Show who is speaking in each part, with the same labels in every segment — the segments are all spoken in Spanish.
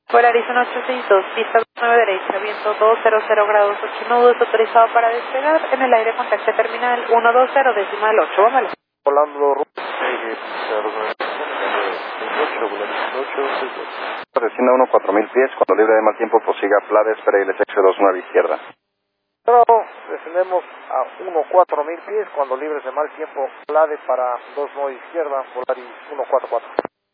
Speaker 1: Polaris 1862, pista 9 derecha, viento 200 grados 8 nudos, autorizado para despegar, en el aire contacto terminal 120 decimal 8, vámonos.
Speaker 2: Volando
Speaker 3: Descienda 1-4000 pies, cuando libre de mal tiempo prosiga Plade, espera y el sexo 29 izquierda.
Speaker 2: Bravo, descendemos a 1-4000 pies, cuando libres de mal tiempo, Plade para 29 izquierda, Polaris 144.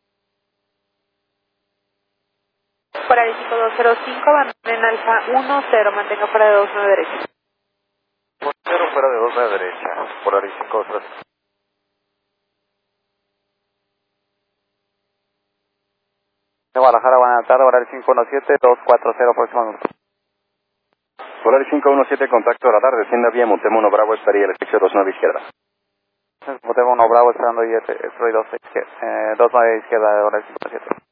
Speaker 1: Polaris 5205, abandona en alfa 10, mantenga fuera de 29 derecha.
Speaker 2: 0 fuera de 29 derecha, Polaris 523.
Speaker 4: De Guadalajara, buenas tardes, Polaris 517, 240, próximo minuto.
Speaker 3: Polaris 517, contacto radar, descienda vía Montemo 1 Bravo, estaría el sexo 29 izquierda.
Speaker 4: Montemo 1 Bravo, esperando billete, estoy 29 izquierda de Polaris 517.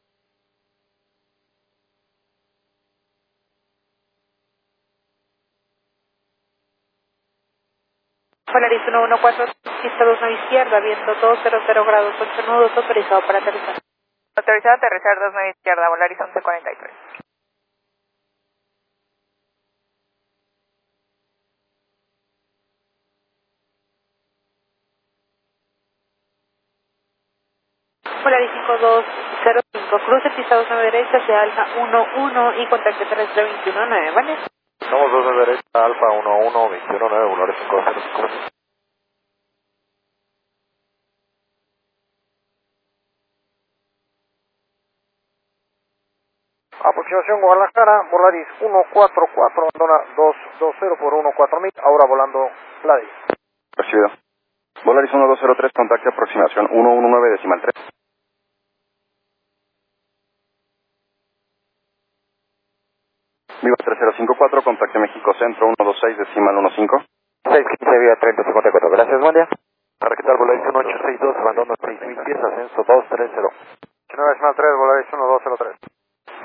Speaker 1: Polaris 114, pista 29 izquierda, viento 200 grados 8 nudos, autorizado para aterrizar.
Speaker 5: Autorizado a aterrizar 29 izquierda, Polaris 1143.
Speaker 1: Polaris 5205, cruce pista 29 derecha hacia alfa 11 y contacto terrestre 219, ¿vale?
Speaker 2: Estamos 29 derecha, Alfa 11, 219, Polaris 505. Aproximación Guadalajara, Polaris 144, abandona 220 por 14000, ahora volando Plade.
Speaker 3: Recibido. Polaris 1203, contacto aproximación 119 decimal 3. Viva 3054, contacto México Centro 126 decimal 15.
Speaker 4: 615, Viva 3054, gracias, buen día.
Speaker 2: Para que tal Polaris 1862, abandono 6000 pies, ascenso 230. 89 decimal 3, Polaris 1203.